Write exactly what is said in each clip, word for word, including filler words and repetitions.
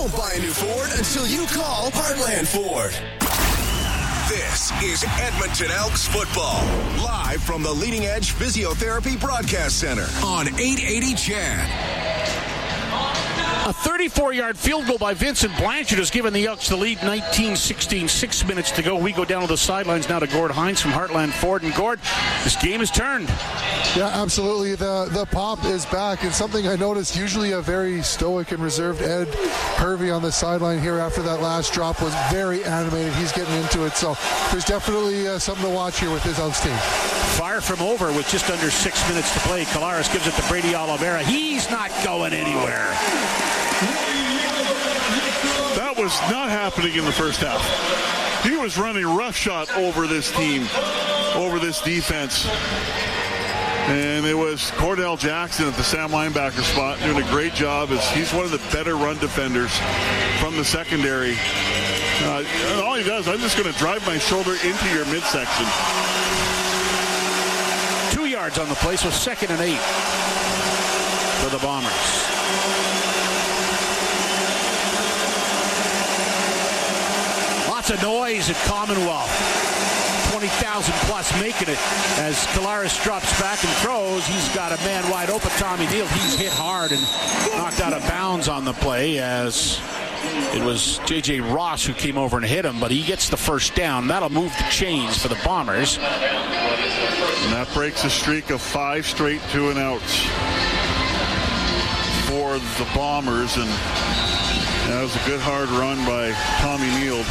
Don't buy a new Ford until you call Heartland Ford. This is Edmonton Elks football, live from the Leading Edge Physiotherapy Broadcast Center on eight eighty C H A D. A thirty-four-yard field goal by Vincent Blanchard has given the Elks the lead, nineteen sixteen, six minutes to go. We go down to the sidelines now to Gord Hines from Heartland Ford. And Gord, this game has turned. Yeah, absolutely. The the pop is back, and something I noticed, usually a very stoic and reserved Ed Hervey on the sideline here after that last drop was very animated. He's getting into it, so there's definitely uh, something to watch here with his Elks team. Far from over with just under six minutes to play. Collaros gives it to Brady Oliveira. He's not going anywhere. That was not happening in the first half. He was running roughshod over this team, over this defense. And it was Cordell Jackson at the Sam linebacker spot doing a great job. As he's one of the better run defenders from the secondary. Uh, all he does, I'm just going to drive my shoulder into your midsection. Two yards on the play, so second and eight for the Bombers. Lots of noise at Commonwealth. twenty thousand plus making it as Collaros drops back and throws. He's got a man wide open, Tommy Neal. He's hit hard and knocked out of bounds on the play as it was J J Ross who came over and hit him, but he gets the first down. That'll move the chains for the Bombers. And that breaks a streak of five straight two and outs for the Bombers. And that was a good hard run by Tommy Neal.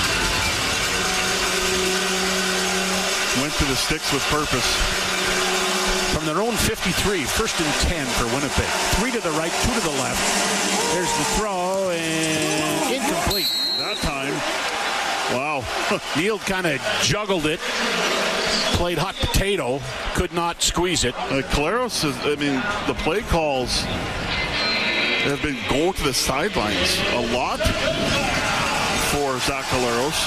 Went to the sticks with purpose. From their own fifty-three, first and ten for Winnipeg. Three to the right, two to the left. There's the throw, and incomplete. That time, wow. Neal kind of juggled it, played hot potato, could not squeeze it. Uh, Collaros, is, I mean, the play calls have been go to the sidelines a lot for Zach Collaros.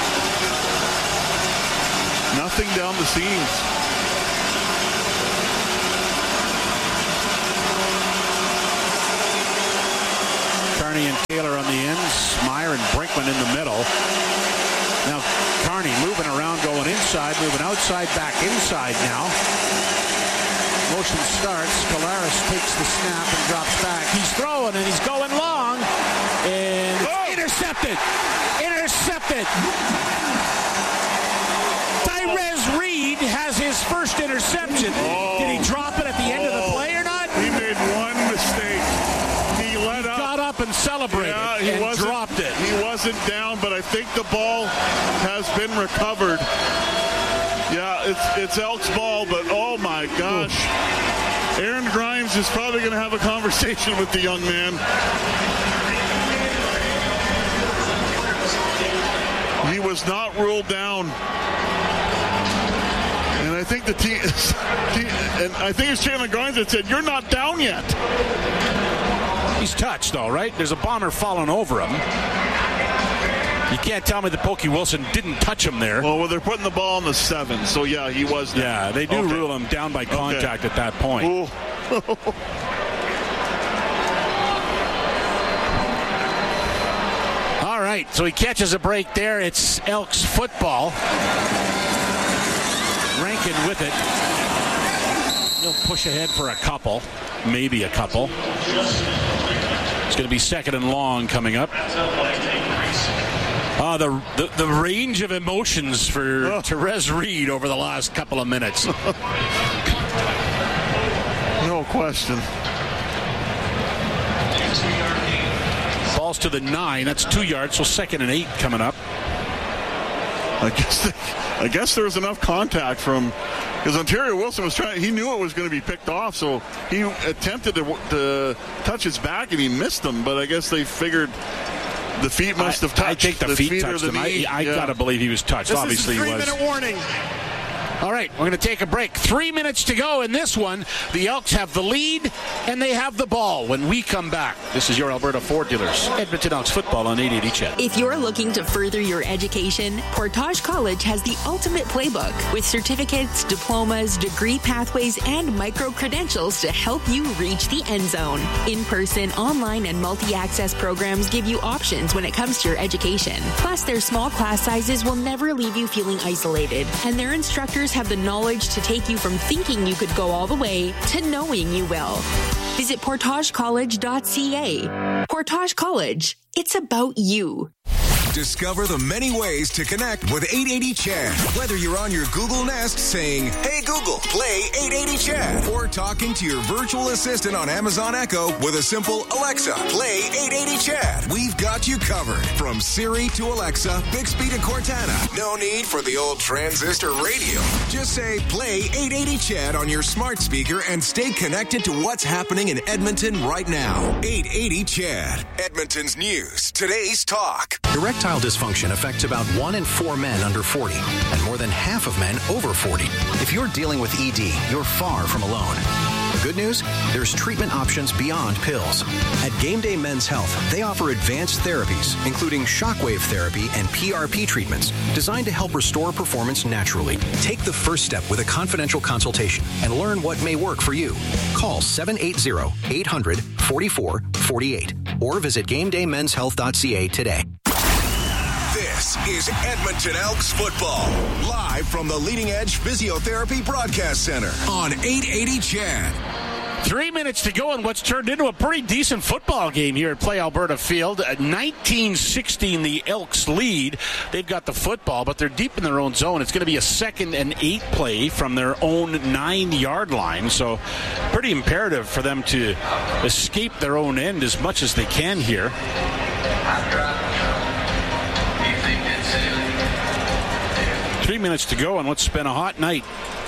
Nothing down the seams. Carney and Taylor on the ends. Meyer and Brinkman in the middle. Now Carney moving around, going inside, moving outside, back inside now. Motion starts. Collaros takes the snap and drops back. He's throwing and he's going long. And it's oh. intercepted. Intercepted. Tyrez Reed has his first interception. Oh. Did he drop it at the end oh. of the play or not? He made one mistake. He let he up. got up and celebrated yeah, he and wasn't, dropped it. He wasn't down, but I think the ball has been recovered. Yeah, it's it's Elks ball, but oh my gosh. Ooh. Aaron Grimes is probably going to have a conversation with the young man. He was not ruled down. And I think the team, and I think it's Chandler Grimes that said, "You're not down yet." He's touched, though, right? There's a bomber falling over him. You can't tell me that Pokey Wilson didn't touch him there. Well, well, they're putting the ball on the seven, so yeah, he was down. Yeah, they do okay. rule him down by contact okay. at that point. All right, so he catches a break there. It's Elks football. Rankin with it. He'll push ahead for a couple, maybe a couple. It's going to be second and long coming up. Uh, the, the the range of emotions for oh. Tyrez Reed over the last couple of minutes. No question. Ball's to the nine. That's two yards, so second and eight coming up. I guess they, I guess there was enough contact from because Ontario Wilson was trying. He knew it was going to be picked off, so he attempted to, to touch his back and he missed them. But I guess they figured the feet must have touched. I think the, the feet, feet touched the him. I, I yeah. gotta believe he was touched. This Obviously, is a he was. three-minute warning. All right, we're going to take a break. Three minutes to go in this one. The Elks have the lead, and they have the ball when we come back. This is your Alberta Ford Dealers. Edmonton Elks football on eight eighty C H E D. If you're looking to further your education, Portage College has the ultimate playbook with certificates, diplomas, degree pathways, and micro-credentials to help you reach the end zone. In-person, online, and multi-access programs give you options when it comes to your education. Plus, their small class sizes will never leave you feeling isolated, and their instructors have the knowledge to take you from thinking you could go all the way to knowing you will. Visit portage college dot c a. Portage College. It's about you. Discover the many ways to connect with eight eighty C H E D. Whether you're on your Google Nest saying, "Hey Google, play eight eighty C H E D," or talking to your virtual assistant on Amazon Echo with a simple "Alexa, play eight eighty C H E D." We've got you covered. From Siri to Alexa, Bixby to Cortana. No need for the old transistor radio. Just say, "Play eight eighty C H E D" on your smart speaker and stay connected to what's happening in Edmonton right now. eight eighty C H E D. Edmonton's news. Today's talk. Erectile dysfunction affects about one in four men under forty and more than half of men over forty. If you're dealing with E D, you're far from alone. The good news? There's treatment options beyond pills. At Game Day Men's Health, they offer advanced therapies, including shockwave therapy and P R P treatments, designed to help restore performance naturally. Take the first step with a confidential consultation and learn what may work for you. Call seven eight zero, eight hundred, forty-four forty-eight or visit game day men's health dot c a today. This is Edmonton Elks football, live from the Leading Edge Physiotherapy Broadcast Center on eight eighty C H E D. Three minutes to go in what's turned into a pretty decent football game here at Play Alberta Field. At nineteen sixteen, the Elks lead. They've got the football, but they're deep in their own zone. It's going to be a second and eight play from their own nine-yard line, so pretty imperative for them to escape their own end as much as they can here. Three minutes to go, and let's spend a hot night.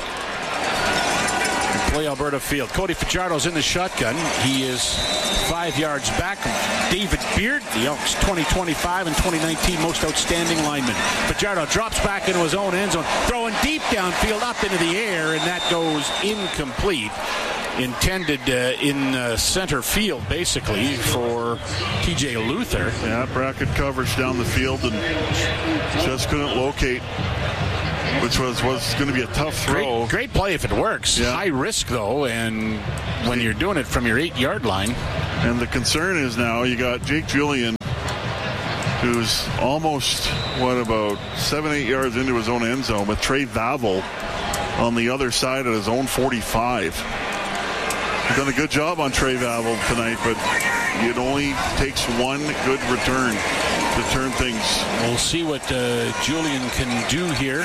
Play Alberta Field. Cody Fajardo's in the shotgun. He is five yards back. David Beard, the Elks twenty twenty-five and twenty nineteen most outstanding lineman. Fajardo drops back into his own end zone, throwing deep downfield up into the air, and that goes incomplete. Intended uh, in uh, center field, basically, for T J Luther. Yeah, bracket coverage down the field and just couldn't locate, which was, was going to be a tough throw. Great, great play if it works. Yeah. High risk, though, and when you're doing it from your eight-yard line. And the concern is now you got Jake Julian, who's almost, what, about seven, eight yards into his own end zone, with Trey Vavel on the other side at his own forty-five. He's done a good job on Trey Vavel tonight, but it only takes one good return to turn things. We'll see what uh, Julian can do here.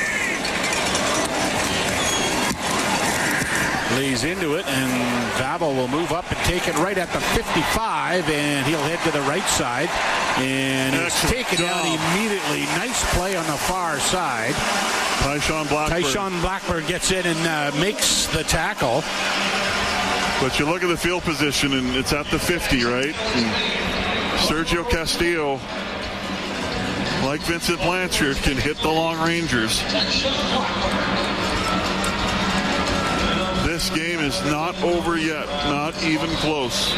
Lays into it, and Vavel will move up and take it right at the fifty-five, and he'll head to the right side, and he's taken down immediately. Nice play on the far side. Tyshawn Blackburn. Tyshawn Blackburn gets in and uh, makes the tackle. But you look at the field position, and it's at the fifty, right? And Sergio Castillo, like Vincent Blanchard, can hit the long rangers. This game is not over yet, not even close.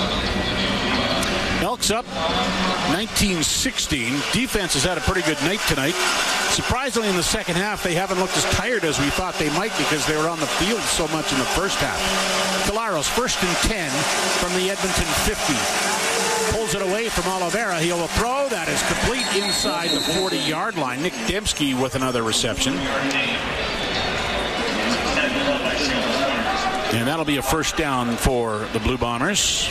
Elks up nineteen sixteen. Defense has had a pretty good night tonight. Surprisingly, in the second half, they haven't looked as tired as we thought they might because they were on the field so much in the first half. Calaros, first and ten from the Edmonton fifty. Pulls it away from Oliveira. He'll throw. That is complete inside the forty-yard line. Nick Dembski with another reception. And that'll be a first down for the Blue Bombers.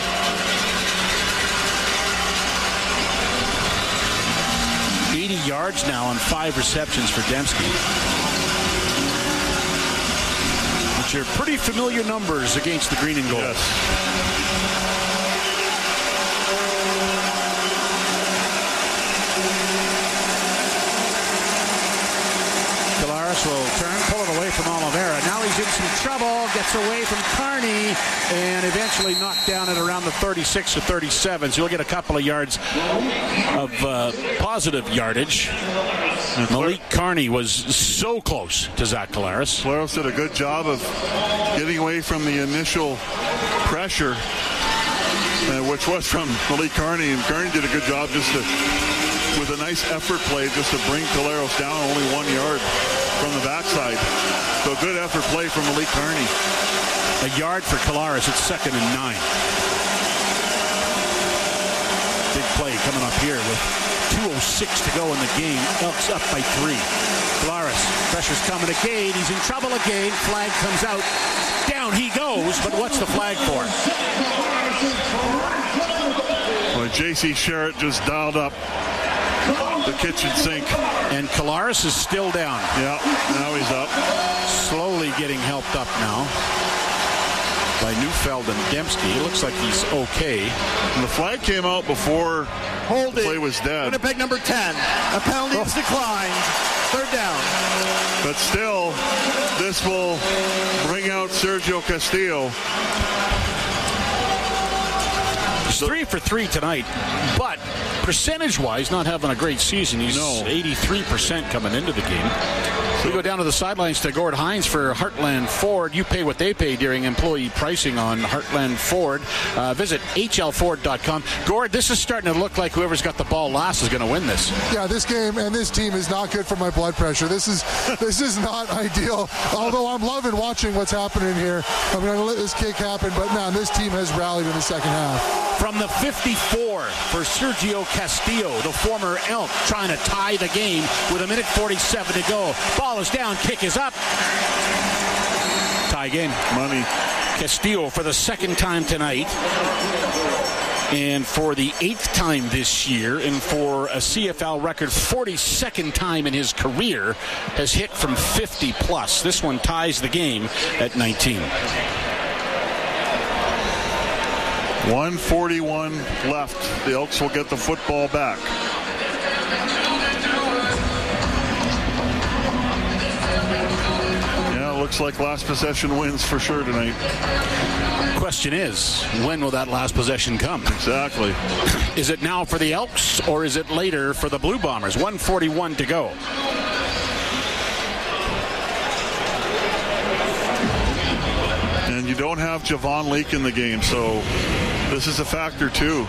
eighty yards now on five receptions for Dembski, which are pretty familiar numbers against the green and gold. Yes. Will turn, pull it away from Oliveira. Now he's in some trouble, gets away from Carney, and eventually knocked down at around the thirty-six or thirty-seven. So he'll get a couple of yards of uh, positive yardage. Malik Carney was so close to Zach Collaros. Collaros did a good job of getting away from the initial pressure, uh, which was from Malik Carney, and Carney did a good job just to, with a nice effort play, just to bring Collaros down only one yard from the backside. So good effort play from Malik Carney. A yard for Collaros. It's second and nine. Big play coming up here with two oh six to go in the game. Elks up by three. Collaros, pressure's coming again. He's in trouble again. Flag comes out. Down he goes, but what's the flag for? Well, J C Sherritt just dialed up the kitchen sink. And Collaros is still down. Yeah, now he's up. Slowly getting helped up now by Neufeld and Dembski. It looks like he's okay. And the flag came out before Hold the it. play was dead. Winnipeg number ten. A penalty is declined. Third down. But still, this will bring out Sergio Castillo. He's three for three tonight, but percentage-wise, not having a great season. He's no. eighty-three percent coming into the game. We go down to the sidelines to Gord Hines for Heartland Ford. You pay what they pay during employee pricing on Heartland Ford. Uh, visit H L Ford dot com. Gord, this is starting to look like whoever's got the ball last is going to win this. Yeah, this game and this team is not good for my blood pressure. This is this is not ideal. Although I'm loving watching what's happening here. I'm going to let this kick happen, but man, this team has rallied in the second half. From the fifty-four for Sergio Castillo, the former Elk, trying to tie the game with a minute forty-seven to go. Ball is down, kick is up. Tie game. Money. Castillo for the second time tonight. And for the eighth time this year, and for a C F L record forty-second time in his career, has hit from fifty plus. This one ties the game at nineteen. one forty-one left. The Elks will get the football back. Yeah, looks like last possession wins for sure tonight. Question is, when will that last possession come? Exactly. Is it now for the Elks, or is it later for the Blue Bombers? one forty-one to go. And you don't have Javon Leake in the game, so this is a factor too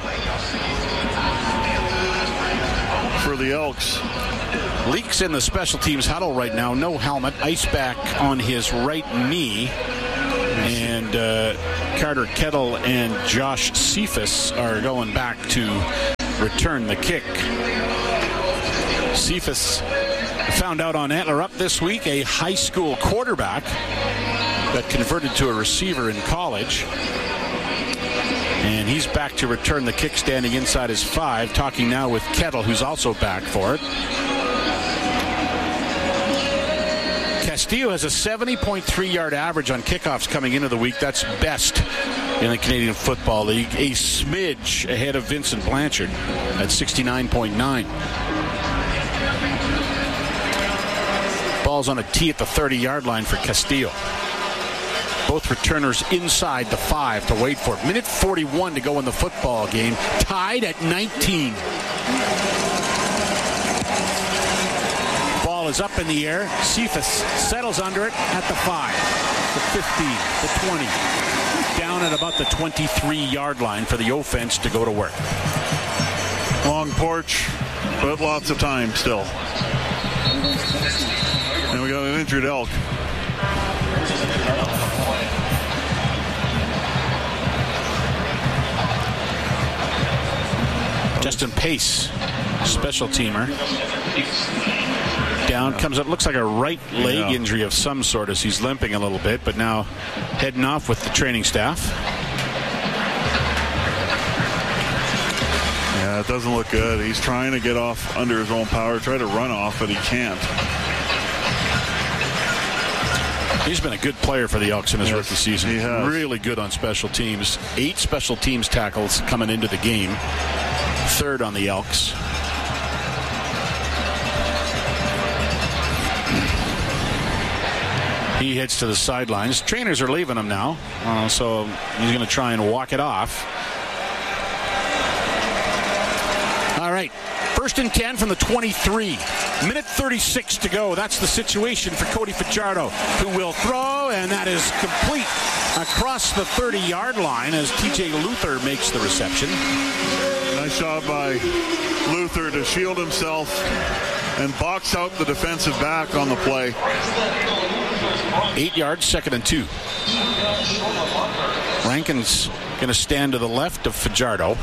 for the Elks. Leake's in the special teams huddle right now. No helmet. Ice back on his right knee. And uh, Carter Kettle and Josh Cephas are going back to return the kick. Cephas found out on Antler Up this week, a high school quarterback that converted to a receiver in college. And he's back to return the kick, standing inside his five. Talking now with Kettle, who's also back for it. Castillo has a seventy point three yard average on kickoffs coming into the week. That's best in the Canadian Football League. A smidge ahead of Vincent Blanchard at sixty-nine point nine. Ball's on a tee at the thirty yard line for Castillo. Both returners inside the five to wait for it. Minute forty-one to go in the football game. Tied at nineteen. Ball is up in the air. Cephas settles under it at the five, the fifteen, the twenty. Down at about the twenty-three yard line for the offense to go to work. Long porch, but lots of time still. And we got an injured Elk. Justin Pace, special teamer. Down, comes up, looks like a right leg yeah. injury of some sort as he's limping a little bit, but now heading off with the training staff. Yeah, it doesn't look good. He's trying to get off under his own power, try to run off, but he can't. He's been a good player for the Elks in his yes, rookie season. He has. Really good on special teams. Eight special teams tackles coming into the game. Third on the Elks. He heads to the sidelines. Trainers are leaving him now, uh, so he's going to try and walk it off. All right. First First and ten from the twenty-three. Minute thirty-six to go. That's the situation for Cody Fajardo, who will throw, and that is complete across the thirty-yard line as T J Luther makes the reception. Nice job by Luther to shield himself and box out the defensive back on the play. Eight yards, second and two. Rankin's going to stand to the left of Fajardo.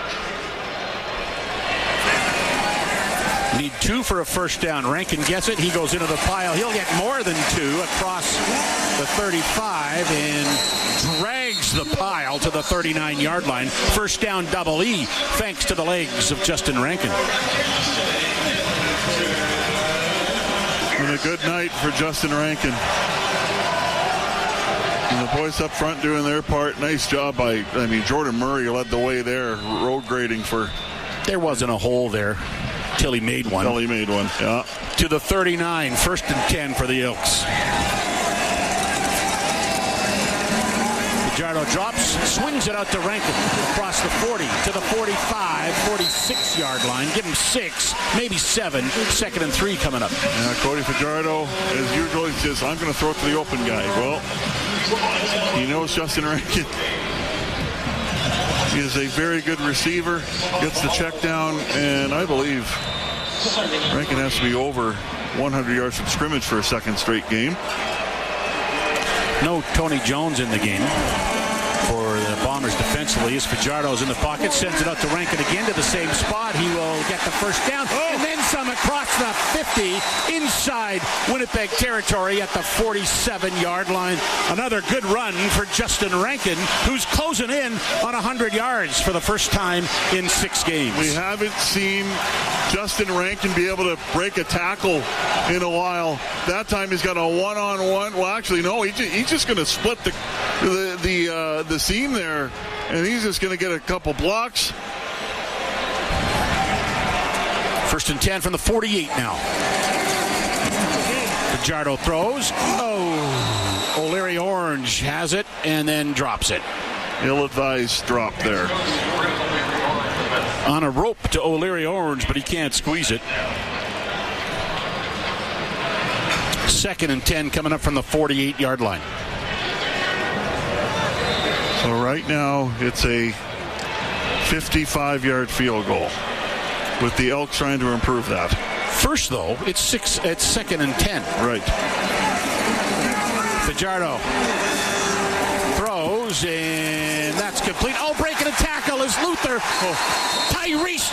Need two for a first down. Rankin gets it. He goes into the pile. He'll get more than two across the thirty-five and drags the pile to the thirty-nine-yard line. First down, double E, thanks to the legs of Justin Rankin. And a good night for Justin Rankin. And the boys up front doing their part. Nice job by, I mean, Jordan Murray led the way there, road grading for. There wasn't a hole there till he made one. Till he made one, yeah. To the thirty-nine, first and ten for the Elks. Fajardo drops, swings it out to Rankin across the forty to the forty-five, forty-six-yard line. Give him six, maybe seven. Second and three coming up. Yeah, Cody Fajardo, as usual, he says, I'm going to throw it to the open guy. Well, he knows Justin Rankin. He is a very good receiver, gets the check down, and I believe Rankin has to be over one hundred yards from scrimmage for a second straight game. No Tony Jones in the game for the Bombers defensively as Fajardo's in the pocket, sends it out to Rankin again to the same spot. He will get the first down, oh. and then some across the fifty inside Winnipeg territory at the forty-seven-yard line. Another good run for Justin Rankin, who's closing in on one hundred yards for the first time in six games. We haven't seen Justin Rankin be able to break a tackle in a while. That time he's got a one-on-one. Well, actually, no, he just, he's just going to split the the the, uh, the seam there, and he's just going to get a couple blocks. First and ten from the forty-eight now. Fajardo throws. Oh, O'Leary Orange has it and then drops it. Ill-advised drop there. On a rope to O'Leary Orange, but he can't squeeze it. Second and ten coming up from the forty-eight-yard line. So right now it's a fifty-five-yard field goal, with the Elks trying to improve that. First, though, it's six. It's second and ten. Right. Fajardo throws, and that's complete. Oh, breaking a tackle is Luther. Oh. Tyrese